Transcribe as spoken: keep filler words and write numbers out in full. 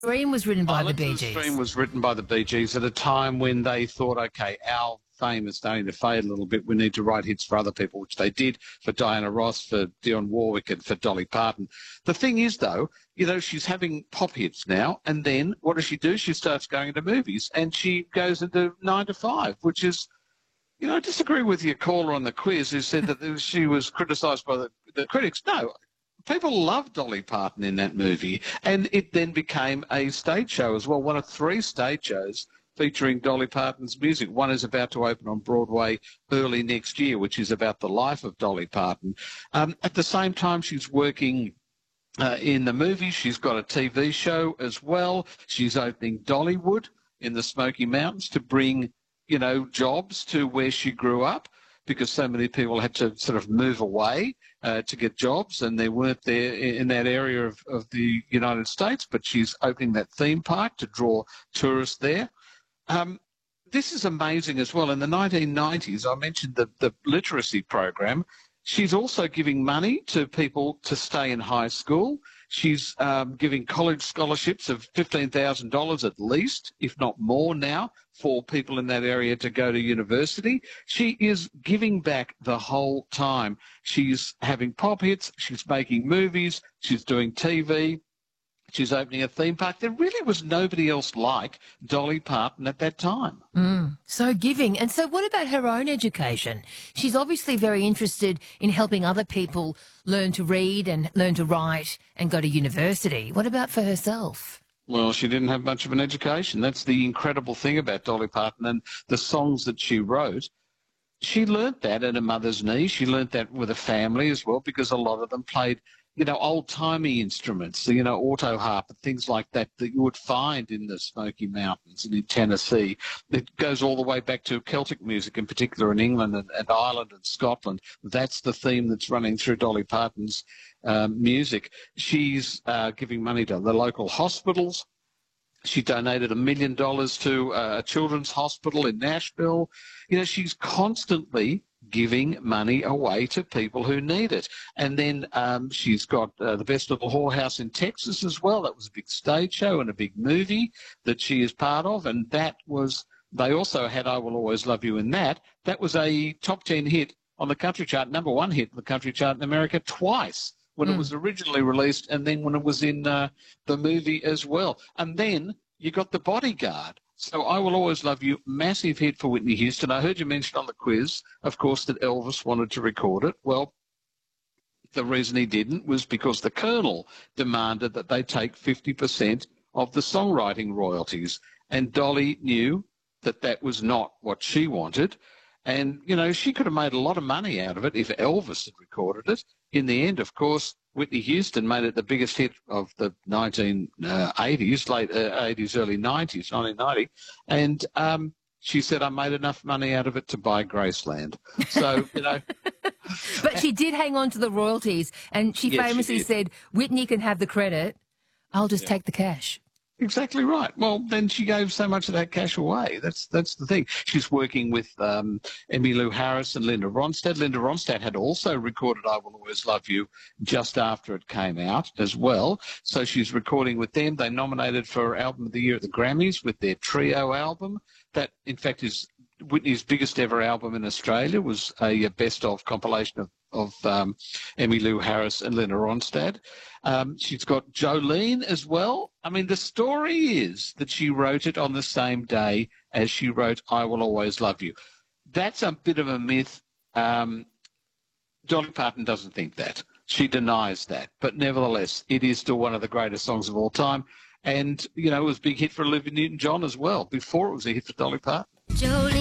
Dream was written by the Island Bee of the Gees. Stream was written by the Bee Gees at a time when they thought, okay, our fame is starting to fade a little bit. We need to write hits for other people, which they did for Diana Ross, for Dionne Warwick, and for Dolly Parton. The thing is, though, you know, she's having pop hits now, and then what does she do? She starts going into movies, and she goes into nine to five, which is, you know, I disagree with your caller on the quiz who said that she was criticised by the, the critics. No. People loved Dolly Parton in that movie, and it then became a stage show as well, one of three stage shows featuring Dolly Parton's music. One is about to open on Broadway early next year, which is about the life of Dolly Parton. Um, at the same time, she's working uh, in the movies. She's got a T V show as well. She's opening Dollywood in the Smoky Mountains to bring, you know, jobs to where she grew up, because so many people had to sort of move away uh, to get jobs, and they weren't there in that area of, of the United States. But she's opening that theme park to draw tourists there. Um, this is amazing as well. In the nineteen nineties, I mentioned the, the literacy program. She's also giving money to people to stay in high school. She's um, giving college scholarships of fifteen thousand dollars at least, if not more now, for people in that area to go to university. She is giving back the whole time. She's having pop hits. She's making movies. She's doing T V. She's opening a theme park. There really was nobody else like Dolly Parton at that time. Mm, so giving. And so what about her own education? She's obviously very interested in helping other people learn to read and learn to write and go to university. What about for herself? Well, she didn't have much of an education. That's the incredible thing about Dolly Parton and the songs that she wrote. She learnt that at her mother's knee. She learnt that with a family as well, because a lot of them played, you know, old-timey instruments, you know, auto harp and things like that that you would find in the Smoky Mountains and in Tennessee. It goes all the way back to Celtic music, in particular in England and, and Ireland and Scotland. That's the theme that's running through Dolly Parton's um, music. She's uh, giving money to the local hospitals. She donated a million dollars to uh, a children's hospital in Nashville. You know, she's constantly giving money away to people who need it. And then um, she's got uh, the Best Little Whorehouse in Texas as well. That was a big stage show and a big movie that she is part of. And that was, they also had I Will Always Love You in that. That was a top ten hit on the country chart, number one hit on the country chart in America twice, when mm. it was originally released and then when it was in uh, the movie as well. And then you got The Bodyguard. So I Will Always Love You, massive hit for Whitney Houston. I heard you mention on the quiz, of course, that Elvis wanted to record it. Well, the reason he didn't was because the Colonel demanded that they take fifty percent of the songwriting royalties. And Dolly knew that that was not what she wanted. And, you know, she could have made a lot of money out of it if Elvis had recorded it. In the end, of course, Whitney Houston made it the biggest hit of the nineteen eighties, late eighties, early nineties, nineteen ninety. And um, she said, I made enough money out of it to buy Graceland. So, you know. But she did hang on to the royalties, and she yes, famously she said, Whitney can have the credit, I'll just yeah. take the cash. Exactly right. Well, then she gave so much of that cash away. That's that's the thing. She's working with um, Emmylou Harris and Linda Ronstadt. Linda Ronstadt had also recorded I Will Always Love You just after it came out as well. So she's recording with them. They nominated for Album of the Year at the Grammys with their Trio album. That, in fact, is Whitney's biggest ever album in Australia, was a best-of compilation of of um, Emmylou Harris and Linda Ronstadt. Um, she's got Jolene as well. I mean, the story is that she wrote it on the same day as she wrote I Will Always Love You. That's a bit of a myth. Um, Dolly Parton doesn't think that. She denies that. But nevertheless, it is still one of the greatest songs of all time. And, you know, it was a big hit for Olivia Newton-John as well, before it was a hit for Dolly Parton. Jolene.